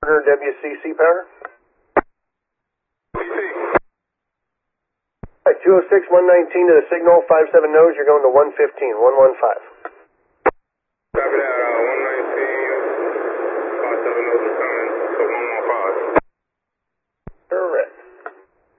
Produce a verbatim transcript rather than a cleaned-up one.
W C C power. Alright, two oh six, one nineteen to the signal, five seven nose, you're going to one fifteen, one one five. Copy that, uh, one nineteen, five seven nose is coming, so one